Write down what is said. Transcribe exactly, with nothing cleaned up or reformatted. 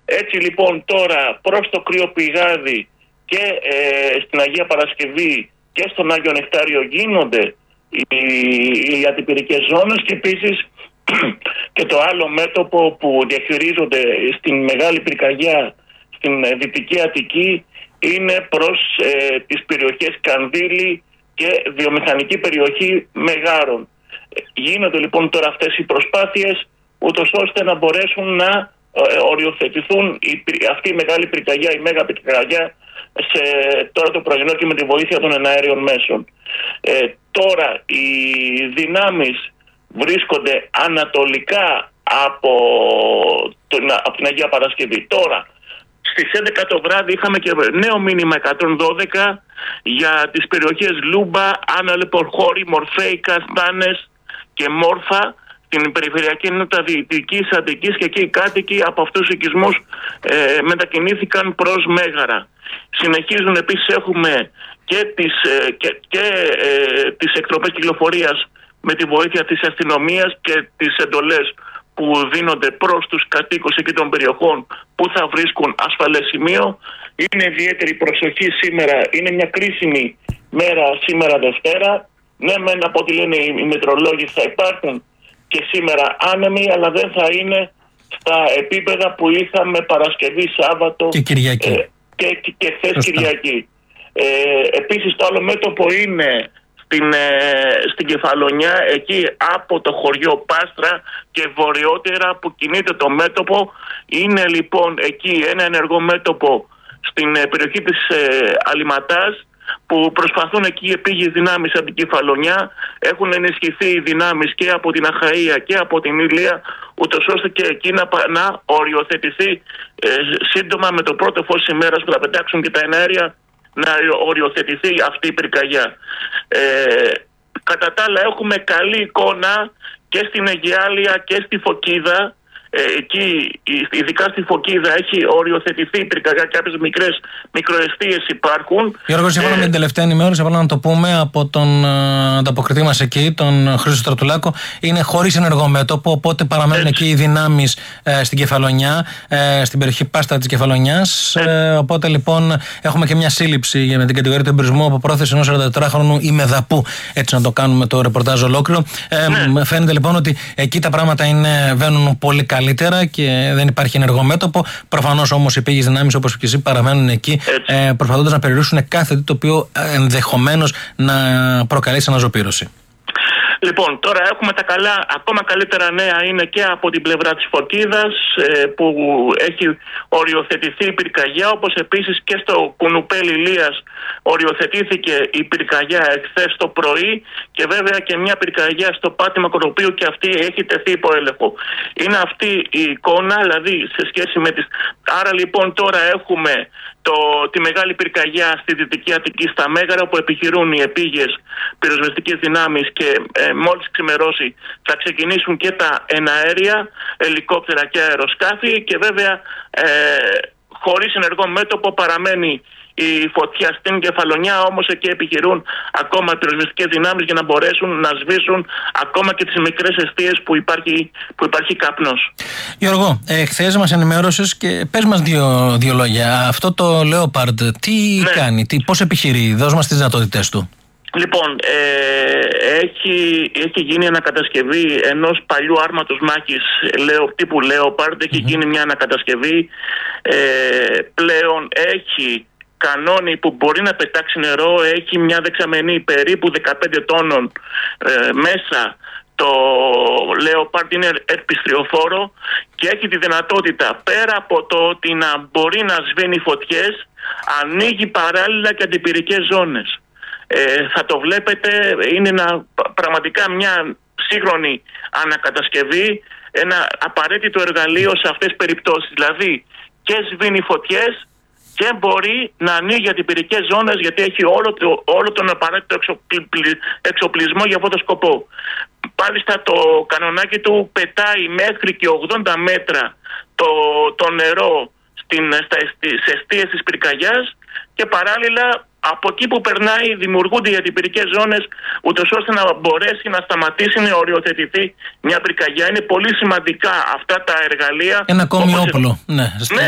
Έτσι λοιπόν τώρα προς το κρύο πηγάδι και ε, στην Αγία Παρασκευή και στον Άγιο Νεκτάριο γίνονται οι, οι αντιπυρικές ζώνες, και επίσης και το άλλο μέτωπο που διαχειρίζονται στην Μεγάλη Πυρκαγιά στην Δυτική Αττική είναι προς ε, τις περιοχές Κανδύλη και βιομηχανική περιοχή Μεγάρων. Γίνονται λοιπόν τώρα αυτές οι προσπάθειες ούτως ώστε να μπορέσουν να ε, οριοθετηθούν η, αυτή η Μεγάλη Πυρκαγιά, η Μέγα Πυρκαγιά σε, τώρα το πρωινό και με τη βοήθεια των εναέριων μέσων. Ε, τώρα οι δυνάμεις βρίσκονται ανατολικά από, τον, από την Αγία Παρασκευή. Τώρα στις έντεκα το βράδυ είχαμε και νέο μήνυμα εκατόν δώδεκα για τις περιοχές Λούμπα, Άναλεπορχώρη, Μορφέικα, Στάνες και Μόρφα στην περιφερειακή ενότητα Δυτικής Αττικής, και εκεί οι κάτοικοι από αυτούς τους οικισμούς ε, μετακινήθηκαν προς Μέγαρα. Συνεχίζουν επίσης, έχουμε και τις, ε, και, και, ε, τις εκτροπές κυκλοφορίας με τη βοήθεια της αστυνομίας και τις εντολές που δίνονται προς τους κατοίκους εκεί των περιοχών που θα βρίσκουν ασφαλές σημείο. Είναι ιδιαίτερη προσοχή σήμερα, είναι μια κρίσιμη μέρα σήμερα Δευτέρα. Ναι, μεν από ό,τι λένε οι μετρολόγοι θα υπάρχουν και σήμερα άνεμοι, αλλά δεν θα είναι στα επίπεδα που είχαμε Παρασκευή, Σάββατο και Κυριακή. Ε, και, και, και χθες Κυριακή. Ε, επίσης το άλλο μέτωπο είναι στην, ε, στην Κεφαλονιά, εκεί από το χωριό Πάστρα και βορειότερα που κινείται το μέτωπο. Είναι λοιπόν εκεί ένα ενεργό μέτωπο στην ε, περιοχή της ε, Αλυματάς, που προσπαθούν εκεί οι επίγειες δυνάμεις από την Κεφαλονιά. Έχουν ενισχυθεί οι δυνάμεις και από την Αχαΐα και από την Ηλία, ούτως ώστε και εκεί να, να οριοθετηθεί ε, σύντομα με το πρώτο φως της ημέρας που θα πετάξουν και τα εναέρια, να οριοθετηθεί αυτή η πυρκαγιά. Ε, κατά τα άλλα έχουμε καλή εικόνα και στην Αιγιάλεια και στη Φωκίδα. Ε, εκεί, ειδικά στη Φωκίδα, έχει οριοθετηθεί η πυρκαγιά, κάποιες μικρές μικροαιστείες υπάρχουν. Γιώργο, σύμφωνα ε, με την τελευταία ενημέρωση, απλά να το πούμε, από τον uh, ανταποκριτή μας εκεί, τον Χρήστο Στρατουλάκο, είναι χωρίς ενεργό μέτωπο, οπότε παραμένουν έτσι εκεί οι δυνάμεις ε, στην Κεφαλονιά, ε, στην περιοχή Πάστα της Κεφαλονιάς. Ε, οπότε λοιπόν έχουμε και μια σύλληψη με την κατηγορία του εμπειρισμού από πρόθεση ενός σαραντατετράχρονου ημεδαπού. Έτσι να το κάνουμε το ρεπορτάζ ολόκληρο. Ε, ναι. Φαίνεται λοιπόν ότι εκεί τα πράγματα είναι, βαίνουν πολύ καλά. Καλύτερα και δεν υπάρχει ενεργό μέτωπο. Προφανώς όμως οι πήγες δυνάμεις, όπως και εσύ, παραμένουν εκεί, ε, προσπαθώντας να περιορίσουν κάθε τι το οποίο ενδεχομένως να προκαλέσει αναζωπήρωση. Λοιπόν, τώρα έχουμε τα καλά, ακόμα καλύτερα νέα είναι και από την πλευρά της Φωκίδας, ε, που έχει οριοθετηθεί η πυρκαγιά, όπως επίσης και στο Κουνουπέλ Ηλίας οριοθετήθηκε η πυρκαγιά εχθές το πρωί, και βέβαια και μια πυρκαγιά στο Πάτημα Κοροπίου, και αυτή έχει τεθεί υπό έλεγχο. Είναι αυτή η εικόνα, δηλαδή σε σχέση με τις... Άρα λοιπόν τώρα έχουμε το, τη μεγάλη πυρκαγιά στη Δυτική Αττική στα Μέγαρα, όπου επιχειρούν οι επίγειες πυροσβεστικές δυνάμεις, και ε, μόλις ξημερώσει θα ξεκινήσουν και τα εναέρια, ελικόπτερα και αεροσκάφη, και βέβαια ε, χωρίς ενεργό μέτωπο παραμένει η φωτιά στην Κεφαλονιά, όμως εκεί επιχειρούν ακόμα πυροσβεστικές δυνάμεις για να μπορέσουν να σβήσουν ακόμα και τις μικρές εστίες που υπάρχει, που υπάρχει καπνός. Γιώργο, ε, χθες μας ενημέρωσες, και πες μας δύο, δύο λόγια. Αυτό το Leopard τι ναι. κάνει, τι, πώς επιχειρεί, δώσ' μας τις δυνατότητες του. Λοιπόν, ε, έχει, έχει γίνει ανακατασκευή ενός παλιού άρματος μάχης λέω, τύπου Leopard, έχει mm-hmm. γίνει μια ανακατασκευή, ε, πλέον έχει κανόνι που μπορεί να πετάξει νερό, έχει μια δεξαμενή περίπου δεκαπέντε τόνων ε, μέσα. Το Leopard είναι ερπιστριοφόρο και έχει τη δυνατότητα, πέρα από το ότι να μπορεί να σβήνει φωτιές, ανοίγει παράλληλα και αντιπυρικές ζώνες. Ε, θα το βλέπετε, είναι ένα, πραγματικά μια σύγχρονη ανακατασκευή, ένα απαραίτητο εργαλείο σε αυτές τις περιπτώσεις. Δηλαδή και σβήνει φωτιές και μπορεί να ανοίγει αντιπυρικές ζώνες, γιατί έχει όλο, το, όλο τον απαραίτητο εξοπλισμό για αυτόν τον σκοπό. Μάλιστα το κανονάκι του πετάει μέχρι και ογδόντα μέτρα το, το νερό στην, στα, στις εστίες της πυρκαγιάς, και παράλληλα από εκεί που περνάει δημιουργούνται οι αντιπυρικές ζώνες, ούτως ώστε να μπορέσει να σταματήσει να οριοθετηθεί μια πυρκαγιά. Είναι πολύ σημαντικά αυτά τα εργαλεία. Ένα ακόμη όπλο. Ναι.